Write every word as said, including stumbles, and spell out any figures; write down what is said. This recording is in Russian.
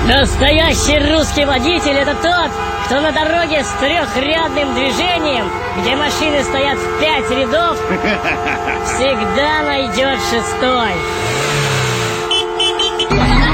Настоящий русский водитель — это тот, кто на дороге с трехрядным движением, где машины стоят в пять рядов, всегда найдет шестой.